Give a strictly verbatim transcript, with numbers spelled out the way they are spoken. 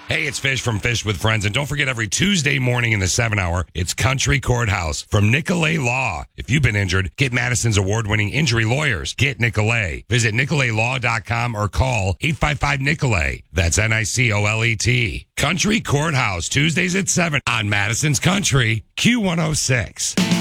Hey, it's Fish from Fish with Friends. And don't forget, every Tuesday morning in the seven hour, it's Country Courthouse from Nicolay Law. If you've been injured, get Madison's award-winning injury lawyers. Get Nicolay. Visit Nicolay Law dot com or call eight five five Nicolay. That's N I C O L E T. Country Courthouse, Tuesdays at seven on Madison's Country, Q one oh six.